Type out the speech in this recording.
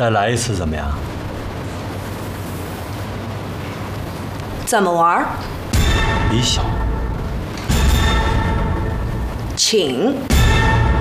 再来一次怎么样？ 怎么玩？ 李晓， 请。